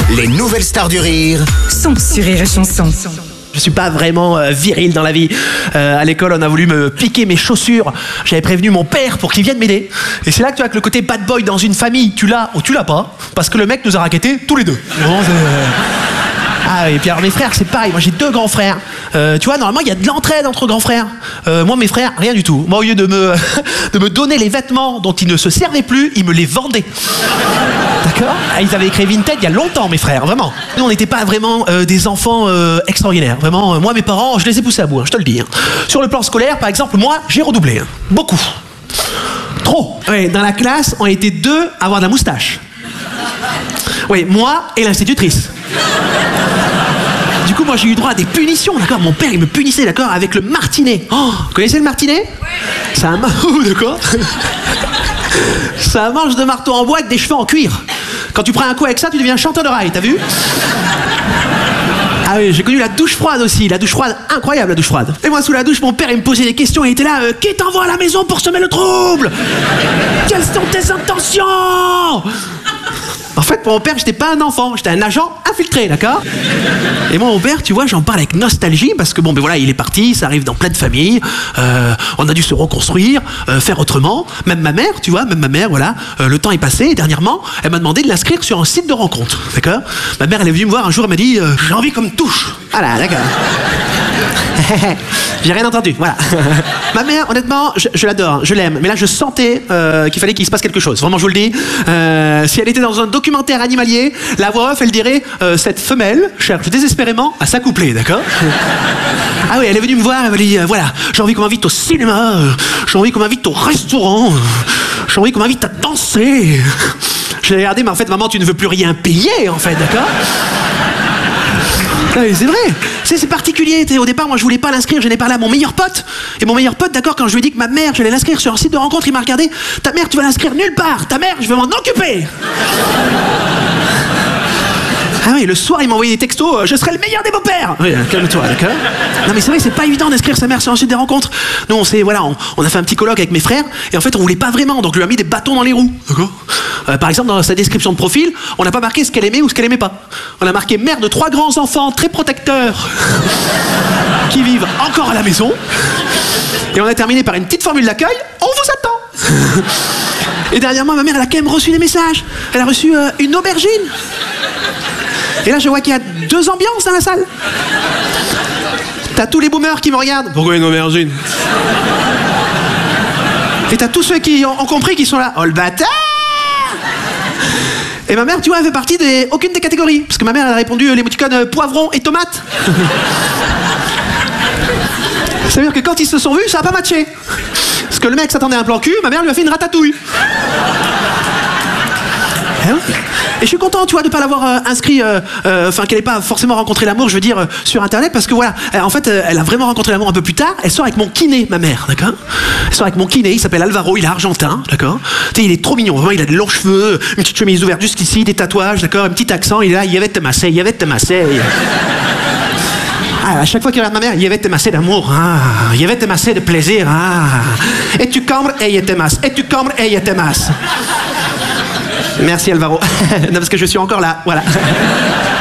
Les nouvelles stars du rire Sont sur Rire et Chanson. Je suis pas vraiment viril dans la vie. À l'école, on a voulu me piquer mes chaussures. J'avais prévenu mon père pour qu'il vienne m'aider. Et c'est là que tu vois que le côté bad boy dans une famille, tu l'as ou tu l'as pas. Parce que le mec nous a raquettés tous les deux. Vraiment, Ah, et puis alors mes frères, c'est pareil. Moi, j'ai 2 grands frères. Tu vois, normalement, il y a de l'entraide entre grands frères. Moi, mes frères, rien du tout. Moi, au lieu de me donner les vêtements dont ils ne se servaient plus, ils me les vendaient. D'accord ? Ils avaient écrit Vinted il y a longtemps, mes frères, vraiment. Nous, on n'était pas vraiment des enfants extraordinaires. Vraiment, moi, mes parents, je les ai poussés à bout, hein, je te le dis. Hein. Sur le plan scolaire, par exemple, moi, j'ai redoublé. Hein. Beaucoup. Trop. Ouais, dans la classe, on était 2 à avoir de la moustache. Oui, moi et l'institutrice. Du coup, moi, j'ai eu droit à des punitions, d'accord ? Mon père, il me punissait, d'accord, avec le martinet. Oh, vous connaissez le martinet ? C'est un... d'accord. C'est un manche de marteau en bois avec des cheveux en cuir. Quand tu prends un coup avec ça, tu deviens chanteur de rail, t'as vu ? Ah oui, j'ai connu la douche froide aussi, la douche froide, incroyable la douche froide. Et moi sous la douche, mon père il me posait des questions et il était là, qui t'envoie à la maison pour semer le trouble ? Quelles sont tes intentions ? En fait, pour mon père, j'étais pas un enfant, j'étais un agent infiltré, d'accord ? Et moi, mon père, tu vois, j'en parle avec nostalgie parce que bon, ben voilà, il est parti, ça arrive dans plein de familles, on a dû se reconstruire, faire autrement. Même ma mère, tu vois, voilà, le temps est passé et dernièrement, elle m'a demandé de l'inscrire sur un site de rencontre, d'accord ? Ma mère, elle est venue me voir un jour, elle m'a dit, j'ai envie qu'on me touche. Voilà, d'accord. J'ai rien entendu, voilà. Ma mère, honnêtement, je l'adore, je l'aime. Mais là, je sentais qu'il fallait qu'il se passe quelque chose. Vraiment, je vous le dis. Si elle était dans un documentaire animalier, la voix off, elle dirait cette femelle cherche désespérément à s'accoupler, d'accord ? Ah oui, elle est venue me voir, elle m'a dit voilà, j'ai envie qu'on m'invite au cinéma, j'ai envie qu'on m'invite au restaurant, j'ai envie qu'on m'invite à danser. Je l'ai regardé, mais en fait, maman, tu ne veux plus rien payer, en fait, d'accord ? Ah, c'est vrai, c'est particulier. Au départ, moi, je voulais pas l'inscrire. J'en ai parlé à mon meilleur pote. Et mon meilleur pote, d'accord, quand je lui ai dit que ma mère, j'allais l'inscrire sur un site de rencontre, il m'a regardé. Ta mère, tu vas l'inscrire nulle part. Ta mère, je vais m'en occuper. Ah oui, le soir, il m'a envoyé des textos. Je serai le meilleur des beaux-pères. Oui, calme-toi, d'accord ? Non, mais c'est vrai, c'est pas évident d'inscrire sa mère sur un site de rencontres. Nous, on a fait un petit colloque avec mes frères. Et en fait, on voulait pas vraiment. Donc, je lui ai mis des bâtons dans les roues. D'accord ? Par exemple, dans sa description de profil, on n'a pas marqué ce qu'elle aimait ou ce qu'elle aimait pas. On a marqué mère de 3 grands enfants très protecteurs qui vivent encore à la maison. Et on a terminé par une petite formule d'accueil. On vous attend. Et dernièrement, ma mère, elle a quand même reçu des messages. Elle a reçu une aubergine. Et là, je vois qu'il y a 2 ambiances dans la salle. T'as tous les boomers qui me regardent. Pourquoi une aubergine ? Et t'as tous ceux qui ont compris qui sont là. Oh le bâtard ! Et ma mère, tu vois, elle fait partie aucune des catégories. Parce que ma mère, elle a répondu l'émoticône poivron et tomate. Ça veut dire que quand ils se sont vus, ça a pas matché. Parce que le mec s'attendait à un plan cul, ma mère lui a fait une ratatouille. Et je suis content, tu vois, de ne pas l'avoir inscrit, qu'elle n'ait pas forcément rencontré l'amour, je veux dire, sur Internet, parce que voilà, en fait, elle a vraiment rencontré l'amour un peu plus tard. Elle sort avec mon kiné, ma mère, d'accord ? Elle sort avec mon kiné, il s'appelle Alvaro, il est argentin, d'accord ? Tu sais, il est trop mignon, vraiment, il a de longs cheveux, une petite chemise ouverte jusqu'ici, des tatouages, d'accord ? Un petit accent, il est là, il y avait te masser. Ah, à chaque fois qu'il regarde ma mère, il y avait te masser d'amour, ah, il y avait te masser de plaisir, ah. Et tu cambres et il te masse, et tu cambres et il te masse. Merci Alvaro. Non, parce que je suis encore là, voilà.